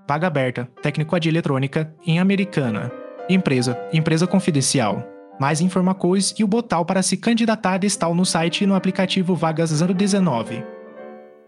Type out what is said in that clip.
vaga aberta, técnico de eletrônica, em Americana. Empresa confidencial. Mais informações e o botão para se candidatar está no site e no aplicativo Vagas 019.